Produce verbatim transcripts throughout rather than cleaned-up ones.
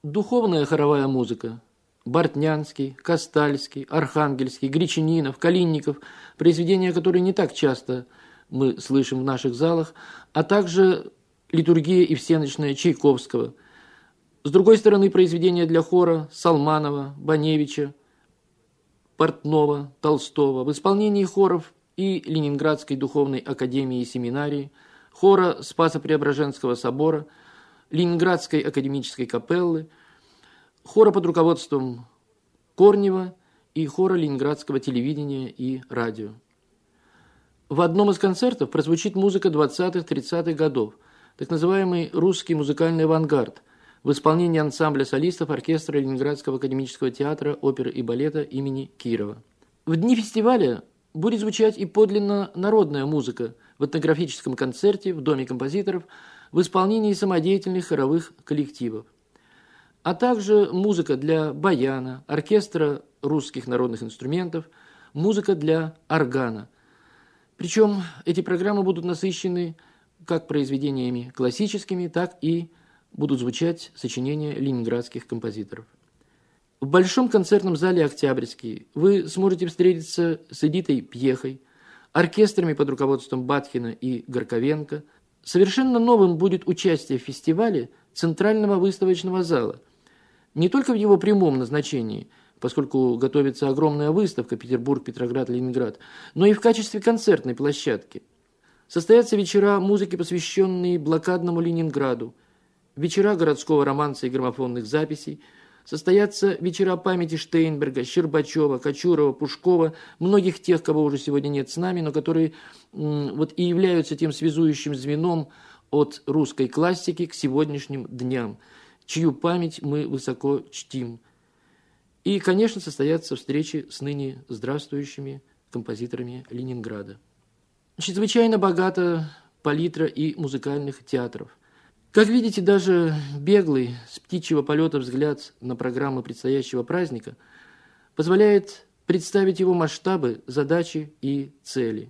Духовная хоровая музыка. Бортнянский, Костальский, Архангельский, Гречанинов, Калинников, произведения, которые не так часто мы слышим в наших залах, а также литургия и всеночная Чайковского. С другой стороны, произведения для хора Салманова, Баневича, Портнова, Толстого, в исполнении хоров и Ленинградской духовной академии и семинарии, хора Спасо-Преображенского собора, Ленинградской академической капеллы, хора под руководством Корнева и хора Ленинградского телевидения и радио. В одном из концертов прозвучит музыка двадцатых-тридцатых годов, так называемый русский музыкальный авангард, в исполнении ансамбля солистов оркестра Ленинградского академического театра оперы и балета имени Кирова. В дни фестиваля будет звучать и подлинно народная музыка в этнографическом концерте в Доме композиторов в исполнении самодеятельных хоровых коллективов, а также музыка для баяна, оркестра русских народных инструментов, музыка для органа. Причем эти программы будут насыщены как произведениями классическими, так и будут звучать сочинения ленинградских композиторов. В Большом концертном зале «Октябрьский» вы сможете встретиться с Эдитой Пьехой, оркестрами под руководством Батхина и Горковенко. Совершенно новым будет участие в фестивале Центрального выставочного зала. Не только в его прямом назначении, поскольку готовится огромная выставка «Петербург, Петроград, Ленинград», но и в качестве концертной площадки. Состоятся вечера музыки, посвященные блокадному Ленинграду, вечера городского романса и граммофонных записей, состоятся вечера памяти Штейнберга, Щербачева, Кочурова, Пушкова, многих тех, кого уже сегодня нет с нами, но которые м, вот и являются тем связующим звеном от русской классики к сегодняшним дням, чью память мы высоко чтим. И, конечно, состоятся встречи с ныне здравствующими композиторами Ленинграда. Чрезвычайно богата палитра и музыкальных театров. Как видите, даже беглый, с птичьего полета взгляд на программы предстоящего праздника позволяет представить его масштабы, задачи и цели.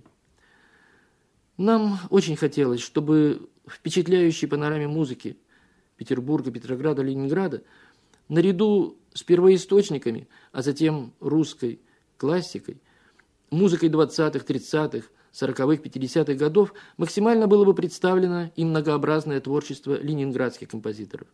Нам очень хотелось, чтобы в впечатляющей панораме музыки Петербурга, Петрограда, Ленинграда, наряду с первоисточниками, а затем русской классикой, музыкой двадцатых, тридцатых, сороковых, пятидесятых годов максимально было бы представлено и многообразное творчество ленинградских композиторов.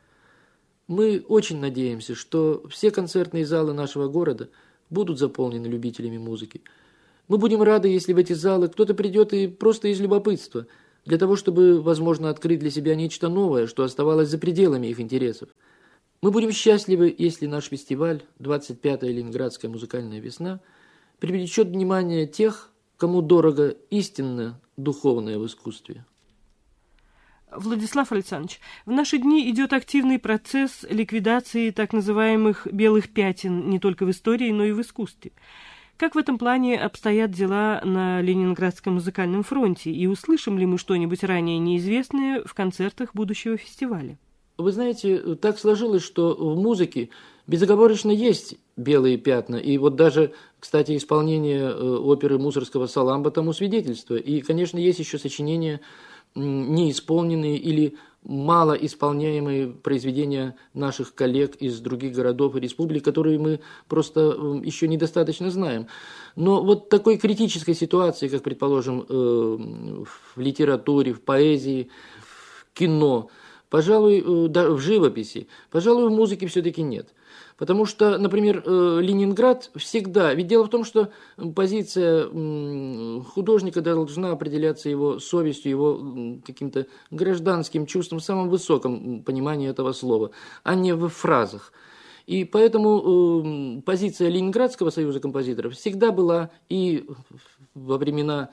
Мы очень надеемся, что все концертные залы нашего города будут заполнены любителями музыки. Мы будем рады, если в эти залы кто-то придет и просто из любопытства, для того, чтобы, возможно, открыть для себя нечто новое, что оставалось за пределами их интересов. Мы будем счастливы, если наш фестиваль «двадцать пятая Ленинградская музыкальная весна» привлечет внимание тех, кому дорого истинно духовное в искусстве. Владислав Александрович, в наши дни идет активный процесс ликвидации так называемых белых пятен не только в истории, но и в искусстве. Как в этом плане обстоят дела на Ленинградском музыкальном фронте, и услышим ли мы что-нибудь ранее неизвестное в концертах будущего фестиваля? Вы знаете, так сложилось, что в музыке безоговорочно есть белые пятна. И вот даже, кстати, исполнение оперы Мусорского «Саламба» тому свидетельство. И, конечно, есть еще сочинения неисполненные или мало исполняемые произведения наших коллег из других городов и республик, которые мы просто еще недостаточно знаем. Но вот такой критической ситуации, как, предположим, в литературе, в поэзии, в кино, пожалуй, в живописи, пожалуй, в музыке все-таки нет. Потому что, например, Ленинград всегда... Ведь дело в том, что позиция художника должна определяться его совестью, его каким-то гражданским чувством в самом высоком понимании этого слова, а не в фразах. И поэтому позиция Ленинградского союза композиторов всегда была и во времена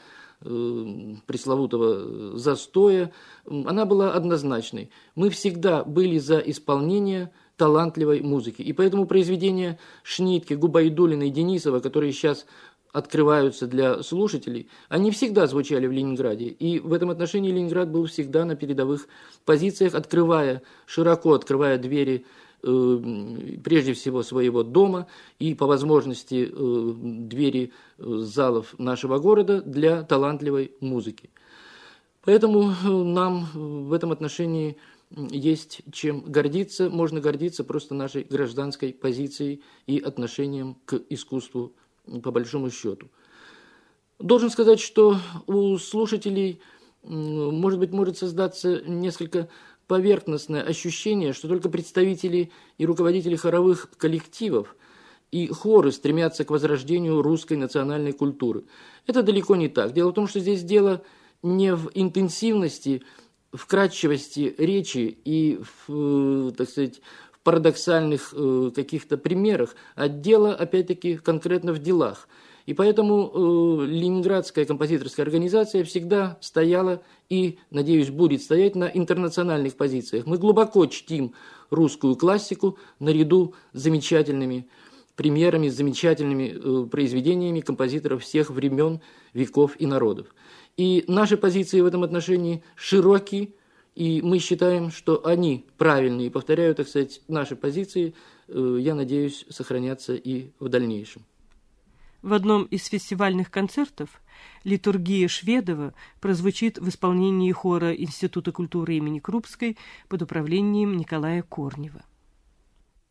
пресловутого застоя, она была однозначной. Мы всегда были за исполнение талантливой музыки. И поэтому произведения Шнитке, Губайдуллина и Денисова, которые сейчас открываются для слушателей, они всегда звучали в Ленинграде. И в этом отношении Ленинград был всегда на передовых позициях, открывая, широко открывая двери э, прежде всего своего дома и по возможности э, двери залов нашего города для талантливой музыки. Поэтому нам в этом отношении есть чем гордиться. Можно гордиться просто нашей гражданской позицией и отношением к искусству по большому счету. Должен сказать, что у слушателей, может быть, может создаться несколько поверхностное ощущение, что только представители и руководители хоровых коллективов и хоры стремятся к возрожденению русской национальной культуры. Это далеко не так. Дело в том, что здесь дело не в интенсивности, вкрадчивости речи и в, так сказать, в парадоксальных каких-то примерах, а дело, опять-таки, конкретно в делах. И поэтому э, Ленинградская композиторская организация всегда стояла и, надеюсь, будет стоять на интернациональных позициях. Мы глубоко чтим русскую классику наряду с замечательными примерами, с замечательными э, произведениями композиторов всех времен, веков и народов. И наши позиции в этом отношении широкие, и мы считаем, что они правильные. Повторяю, так сказать, наши позиции, э, я надеюсь, сохранятся и в дальнейшем. В одном из фестивальных концертов «Литургия Шведова» прозвучит в исполнении хора Института культуры имени Крупской под управлением Николая Корнева.